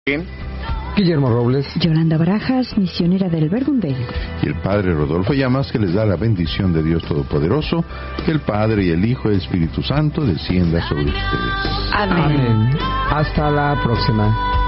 Guillermo Robles, Yolanda Barajas, misionera del Verbundel, y el Padre Rodolfo Llamas, que les da la bendición de Dios Todopoderoso, que el Padre y el Hijo y el Espíritu Santo descienda sobre ustedes. Amén. Amén. Hasta la próxima.